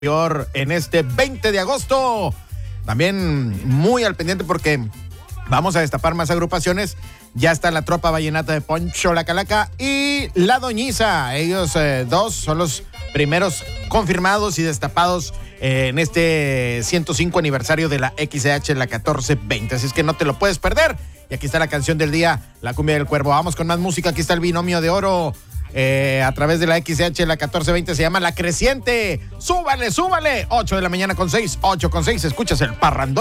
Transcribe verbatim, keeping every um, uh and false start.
en este veinte de agosto. También muy al pendiente porque vamos a destapar más agrupaciones. Ya está la Tropa Vallenata de Poncho La Calaca y La Doñiza. Ellos eh, dos son los primeros confirmados y destapados eh, en este ciento cinco aniversario de la X C H, la catorce veinte. Así es que no te lo puedes perder. Y aquí está la canción del día, La Cumbia del Cuervo. Vamos con más música. Aquí está el binomio de oro. Eh, a través de la X C H, la catorce veinte, se llama La Creciente. Súbale, súbale. ocho de la mañana con seis, ocho con seis. Escuchas el parrandón.